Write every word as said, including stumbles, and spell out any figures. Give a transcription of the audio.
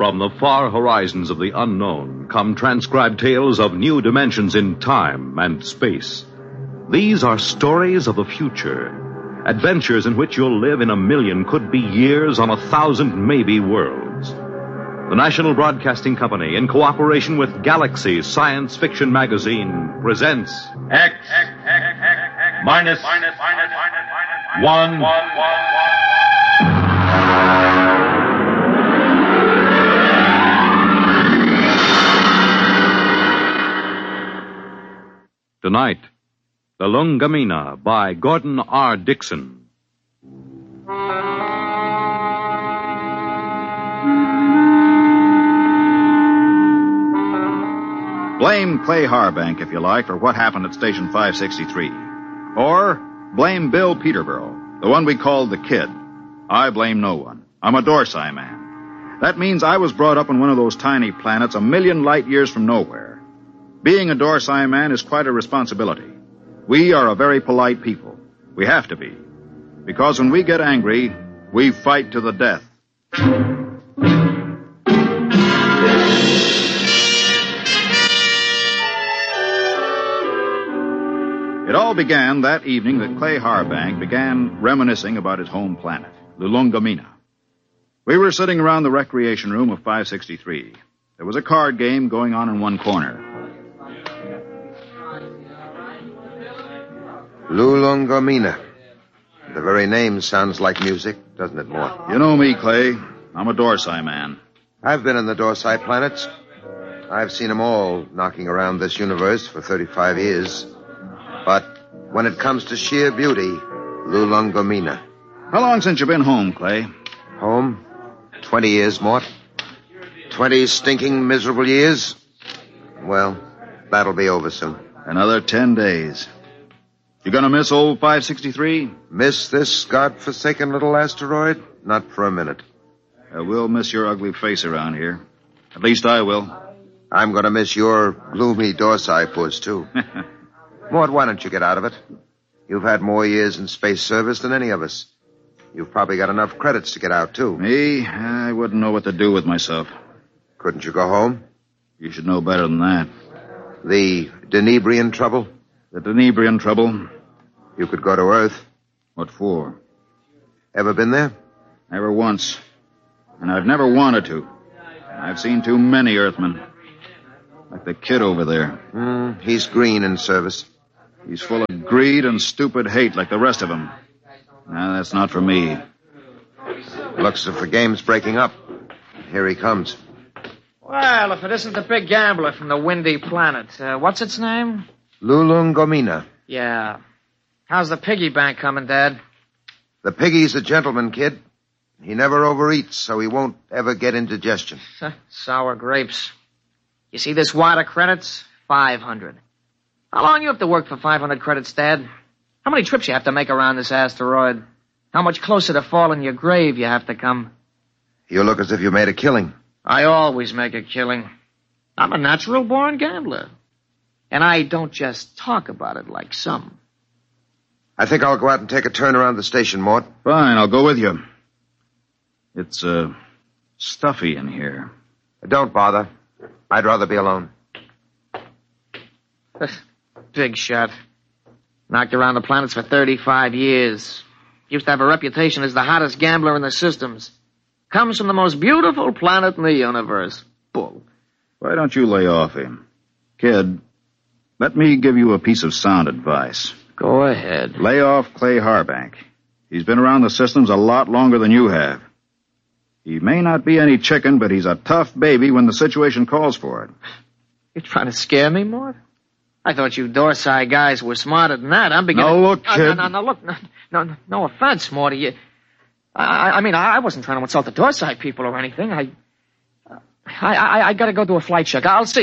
From the far horizons of the unknown come transcribed tales of new dimensions in time and space. These are stories of the future, adventures in which you'll live in a million, could be years, on a thousand maybe worlds. The National Broadcasting Company, in cooperation with Galaxy Science Fiction Magazine, presents X, X, X, X, X minus, minus, minus, minus, one, one, one, one. Tonight, The Lungamina by Gordon R. Dixon. Blame Clay Harbank, if you like, for what happened at Station five sixty-three. Or blame Bill Peterborough, the one we called the Kid. I blame no one. I'm a Dorsai man. That means I was brought up on one of those tiny planets a million light years from nowhere. Being a Dorsai man is quite a responsibility. We are a very polite people. We have to be. Because when we get angry, we fight to the death. It all began that evening that Clay Harbank began reminiscing about his home planet, the Lungamina. We were sitting around the recreation room of five sixty-three. There was a card game going on in one corner. Lungamina. The very name sounds like music, doesn't it, Mort? You know me, Clay. I'm a Dorsai man. I've been in the Dorsai planets. I've seen them all knocking around this universe for thirty-five years. But when it comes to sheer beauty, Lungamina. How long since you've been home, Clay? Home? Twenty years, Mort. Twenty stinking, miserable years. Well, that'll be over soon. Another ten days. You gonna miss old five sixty-three? Miss this godforsaken little asteroid? Not for a minute. Uh, we'll miss your ugly face around here. At least I will. I'm gonna miss your gloomy Dorsai puss, too. Mort, why don't you get out of it? You've had more years in space service than any of us. You've probably got enough credits to get out, too. Me? I wouldn't know what to do with myself. Couldn't you go home? You should know better than that. The Denebrian trouble? The Denebrian trouble? You could go to Earth. What for? Ever been there? Never once. And I've never wanted to. I've seen too many Earthmen. Like the Kid over there. Mm, he's green in service. He's full of greed and stupid hate like the rest of them. Now, that's not for me. Looks as if the game's breaking up. Here he comes. Well, if it isn't the big gambler from the windy planet. Uh, what's its name? Lungamina. Yeah. How's the piggy bank coming, Dad? The piggy's a gentleman, Kid. He never overeats, so he won't ever get indigestion. Sour grapes. You see this wad of credits? Five hundred. How long you have to work for five hundred credits, Dad? How many trips you have to make around this asteroid? How much closer to fall in your grave you have to come? You look as if you made a killing. I always make a killing. I'm a natural-born gambler. And I don't just talk about it like some. I think I'll go out and take a turn around the station, Mort. Fine, I'll go with you. It's, uh, stuffy in here. Don't bother. I'd rather be alone. Big shot. Knocked around the planets for thirty-five years. Used to have a reputation as the hottest gambler in the systems. Comes from the most beautiful planet in the universe. Bull. Why don't you lay off him? Kid, let me give you a piece of sound advice. Go ahead. Lay off Clay Harbank. He's been around the systems a lot longer than you have. He may not be any chicken, but he's a tough baby when the situation calls for it. You're trying to scare me, Mort? I thought you Dorsai guys were smarter than that. I'm beginning... No, look, kid. No, no, no, look. No, no, no offense, Morty. You... I, I mean, I wasn't trying to insult the Dorsai people or anything. I... I, I, I gotta go do a flight check. I'll see